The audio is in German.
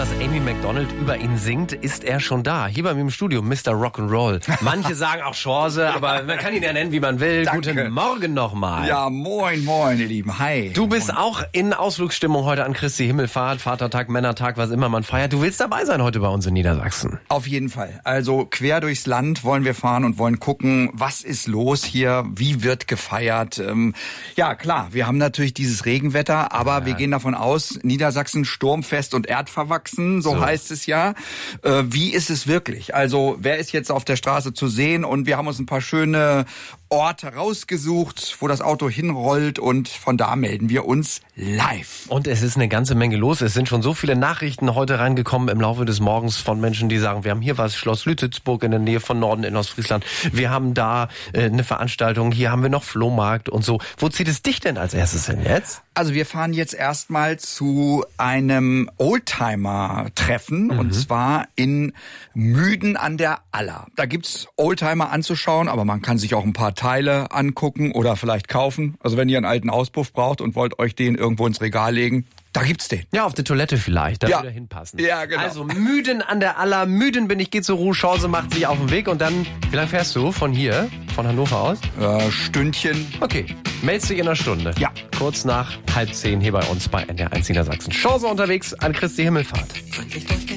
was Amy Macdonald über ihn singt, ist er schon da. Hier bei mir im Studio, Mr. Rock'n'Roll. Manche sagen auch Chance, aber man kann ihn ja nennen, wie man will. Danke. Guten Morgen nochmal. Ja, moin, ihr Lieben. Hi. Du bist auch in Ausflugsstimmung heute an Christi Himmelfahrt, Vatertag, Männertag, was immer man feiert. Du willst dabei sein heute bei uns in Niedersachsen. Auf jeden Fall. Also quer durchs Land wollen wir fahren und wollen gucken, was ist los hier, wie wird gefeiert. Ja, klar, wir haben natürlich dieses Regenwetter, aber wir gehen davon aus, Niedersachsen sturmfest und erdverwachsen, so heißt es ja. Wie ist es wirklich? Also wer ist jetzt auf der Straße zu sehen? Und wir haben uns ein paar schöne Orte rausgesucht, wo das Auto hinrollt, und von da melden wir uns live. Und es ist eine ganze Menge los. Es sind schon so viele Nachrichten heute reingekommen im Laufe des Morgens von Menschen, die sagen, wir haben hier was, Schloss Lütitsburg in der Nähe von Norden in Ostfriesland. Wir haben da eine Veranstaltung, hier haben wir noch Flohmarkt und so. Wo zieht es dich denn als erstes hin jetzt? Also wir fahren jetzt erstmal zu einem Oldtimer-Treffen, und zwar in Müden an der Aller. Da gibt's Oldtimer anzuschauen, aber man kann sich auch ein paar Teile angucken oder vielleicht kaufen. Also wenn ihr einen alten Auspuff braucht und wollt euch den irgendwo ins Regal legen, da gibt's den. Ja, auf der Toilette vielleicht, da würde er hinpassen. Ja, genau. Also Müden an der Aller, Müden bin ich, geh zur Ruhe, Chance macht sich auf den Weg und dann, wie lange fährst du von hier, von Hannover aus? Stündchen. Okay, meldest dich in einer Stunde. Ja. Kurz nach 9:30 hier bei uns bei NDR1 Niedersachsen. Chance unterwegs an Christi Himmelfahrt.